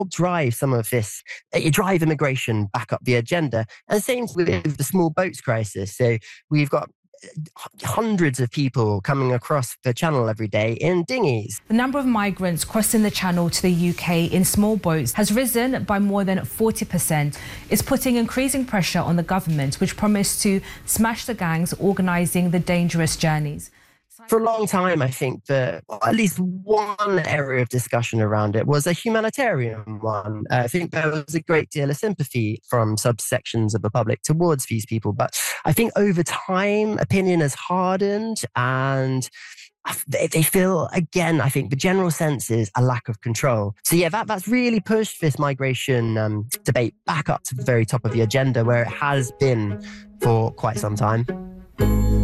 drive some of this, drive immigration back up the agenda. And same with the small boats crisis. So we've got hundreds of people coming across the channel every day in dinghies. The number of migrants crossing the channel to the UK in small boats has risen by more than 40%. It's putting increasing pressure on the government, which promised to smash the gangs organising the dangerous journeys. For a long time, I think that at least one area of discussion around it was a humanitarian one. I think there was a great deal of sympathy from subsections of the public towards these people. But I think over time, opinion has hardened and they feel, again, I think the general sense is a lack of control. So yeah, that's really pushed this migration debate back up to the very top of the agenda where it has been for quite some time.